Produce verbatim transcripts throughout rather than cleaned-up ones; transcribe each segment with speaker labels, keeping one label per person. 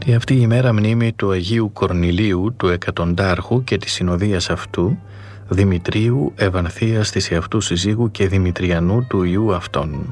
Speaker 1: Τη αυτή η ημέρα μνήμη του Αγίου Κορνηλίου, του εκατοντάρχου και της συνοδείας αυτού, Δημητρίου, Ευανθίας της εαυτού συζύγου και Δημητριανού του ιού αυτών.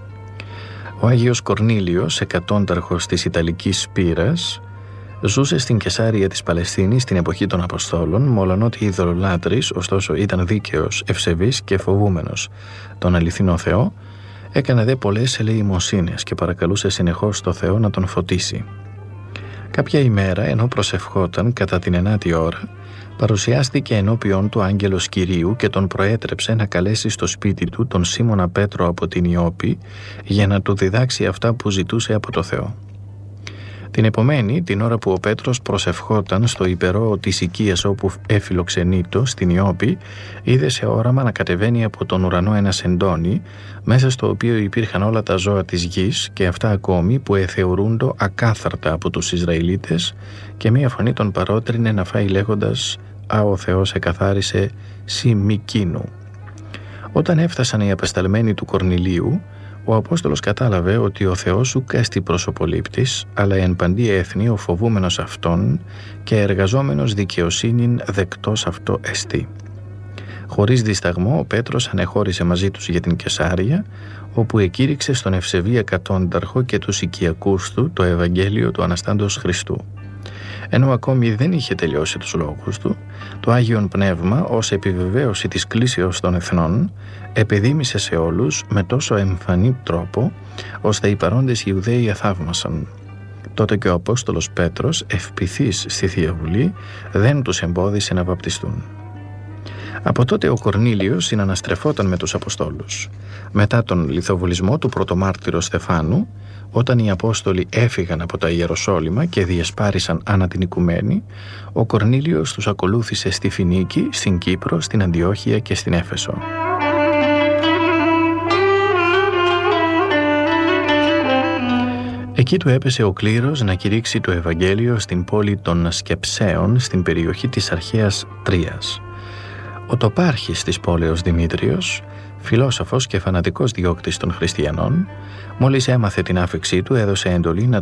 Speaker 1: Ο Άγιος Κορνήλιος, εκατόνταρχος της Ιταλικής Σπύρας, ζούσε στην Κεσάρια της Παλαιστίνης την εποχή των Αποστόλων, μολονότι ειδωλολάτρης, ωστόσο ήταν δίκαιος, ευσεβής και φοβούμενος τον αληθινό Θεό, έκανε δε πολλές ελεημοσύνες και παρακαλούσε συνεχώς το Θεό να τον φωτίσει. Κάποια ημέρα, ενώ προσευχόταν κατά την ενάτη ώρα, παρουσιάστηκε ενώπιον του άγγελος Κυρίου και τον προέτρεψε να καλέσει στο σπίτι του τον Σίμωνα Πέτρο από την Ιώπη για να του διδάξει αυτά που ζητούσε από το Θεό. Την επομένη, την ώρα που ο Πέτρος προσευχόταν στο υπερό της οικίας όπου εφιλοξενείτο στην Ιώπη, είδε σε όραμα να κατεβαίνει από τον ουρανό ένα σεντόνι, μέσα στο οποίο υπήρχαν όλα τα ζώα της γης και αυτά ακόμη που εθεωρούντο ακάθαρτα από τους Ισραηλίτες, και μία φωνή τον παρότρινε να φάει λέγοντας «Α, ο Θεός εκαθάρισε σι μη κίνου». Όταν έφτασαν οι απεσταλμένοι του Κορνηλίου, ο Απόστολος κατάλαβε ότι ο Θεός ουκ έστι προσωπολήπτης, αλλά εν παντή έθνη ο φοβούμενος αυτόν και εργαζόμενος δικαιοσύνην δεκτός αυτό εστί. Χωρίς δισταγμό ο Πέτρος ανεχώρησε μαζί τους για την Κεσάρια, όπου εκήρυξε στον ευσεβή εκατόνταρχο και τους οικιακούς του το Ευαγγέλιο του Αναστάντος Χριστού. Ενώ ακόμη δεν είχε τελειώσει τους λόγους του, το Άγιον Πνεύμα, ως επιβεβαίωση της κλήσεως των εθνών, επεδήμησε σε όλους με τόσο εμφανή τρόπο, ώστε οι παρόντες Ιουδαίοι αθαύμασαν. Τότε και ο Απόστολος Πέτρος, ευπηθής στη Θεία Βουλή, δεν τους εμπόδισε να βαπτιστούν. Από τότε ο Κορνήλιος συναναστρεφόταν με τους Αποστόλους. Μετά τον λιθοβολισμό του πρωτομάρτυρου Στεφάνου, όταν οι Απόστολοι έφυγαν από τα Ιεροσόλυμα και διεσπάρισαν ανά την οικουμένη, ο Κορνήλιος τους ακολούθησε στη Φινίκη, στην Κύπρο, στην Αντιόχεια και στην Έφεσο. Εκεί του έπεσε ο κλήρος να κηρύξει το Ευαγγέλιο στην πόλη των Σκεψαίων, στην περιοχή της αρχαίας Τρίας. Ο τοπάρχης της πόλεως Δημήτριος, φιλόσοφος και φανατικός διώκτης των χριστιανών, μόλις έμαθε την άφιξή του, έδωσε εντολή να